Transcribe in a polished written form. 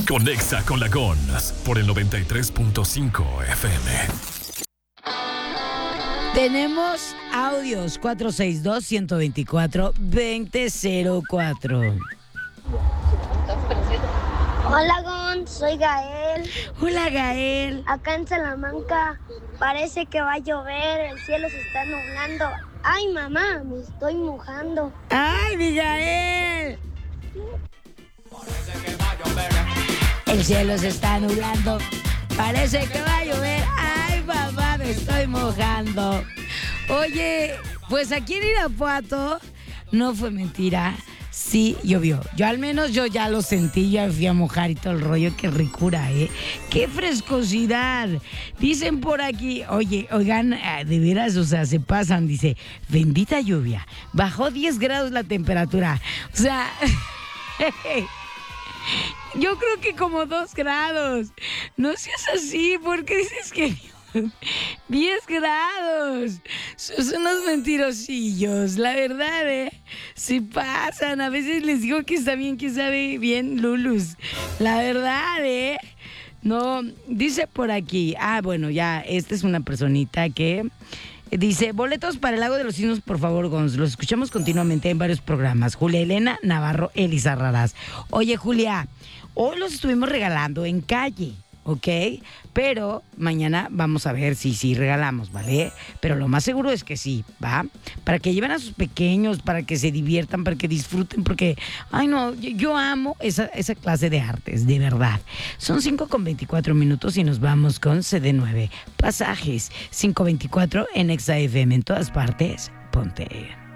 Conexa con la Gons por el 93.5 FM. Tenemos audios 462-124-2004. Hola Gon, soy Gael. Hola Gael. Acá en Salamanca parece que va a llover, el cielo se está nublando. Ay mamá, me estoy mojando. ¡Ay, mi Gael! El cielo se está nublando, parece que va a llover. ¡Ay mamá, me estoy mojando! Oye, pues aquí en Irapuato no fue mentira. Sí, llovió. Yo al menos yo ya lo sentí, ya fui a mojar y todo el rollo. Qué ricura, ¿eh? ¡Qué frescosidad! Dicen por aquí, oigan, de veras, o sea, se pasan. Dice, bendita lluvia, bajó 10 grados la temperatura. O sea, yo creo que como 2 grados. No seas así, porque dices que 10 grados. Son unos mentirosillos, la verdad, se pasan. A veces les digo que está bien, que sabe bien Lulus. La verdad, No, dice por aquí. Bueno, ya, esta es una personita que dice, boletos para el Lago de los Cisnes, por favor, Gonz. Los escuchamos continuamente en varios programas. Julia Elena Navarro, Elisa Raraz. Oye, Julia, hoy los estuvimos regalando en calle, ¿ok? Pero mañana vamos a ver si regalamos, ¿vale? Pero lo más seguro es que sí, ¿va? Para que lleven a sus pequeños, para que se diviertan, para que disfruten, porque, ay no, yo amo esa clase de artes, de verdad. Son 5:24 y nos vamos con CD9. Pasajes, 5:24 en Exa FM, en todas partes, ponte.